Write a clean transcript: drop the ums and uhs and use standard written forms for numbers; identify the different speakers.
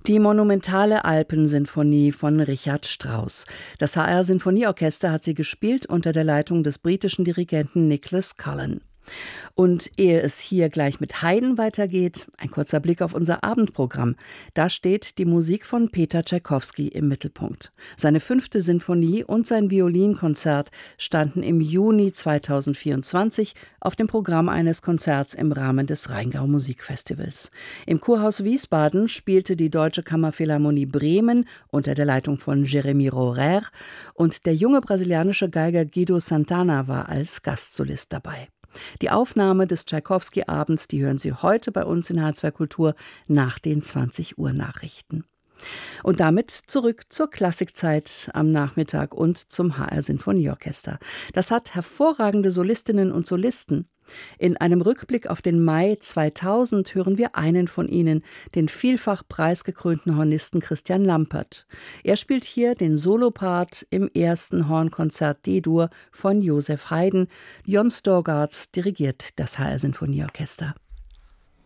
Speaker 1: Die monumentale Alpensinfonie von Richard Strauss. Das HR-Sinfonieorchester hat sie gespielt unter der Leitung des britischen Dirigenten Nicholas Cullen. Und ehe es hier gleich mit Haydn weitergeht, ein kurzer Blick auf unser Abendprogramm. Da steht die Musik von Peter Tschaikowski im Mittelpunkt. Seine 5. Sinfonie und sein Violinkonzert standen im Juni 2024 auf dem Programm eines Konzerts im Rahmen des Rheingau Musikfestivals. Im Kurhaus Wiesbaden spielte die Deutsche Kammerphilharmonie Bremen unter der Leitung von Jérémy Rohrer und der junge brasilianische Geiger Guido Santana war als Gastsolist dabei. Die Aufnahme des Tschaikowski-Abends, die hören Sie heute bei uns in H2 Kultur nach den 20 Uhr Nachrichten. Und damit zurück zur Klassikzeit am Nachmittag und zum HR-Sinfonieorchester. Das hat hervorragende Solistinnen und Solisten. In einem Rückblick auf den Mai 2000 hören wir einen von ihnen, den vielfach preisgekrönten Hornisten Christian Lampert. Er spielt hier den Solopart im ersten Hornkonzert D-Dur von Joseph Haydn. Jon Storgårds dirigiert das HR-Sinfonieorchester.